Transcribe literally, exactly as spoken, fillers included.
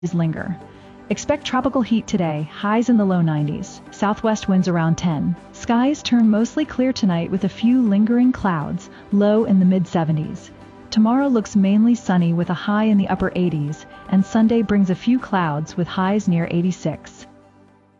linger. Expect tropical heat today, highs in the low nineties, southwest winds around ten. Skies turn mostly clear tonight with a few lingering clouds, low in the mid seventies. Tomorrow looks mainly sunny with a high in the upper eighties, and Sunday brings a few clouds with highs near eighty-six.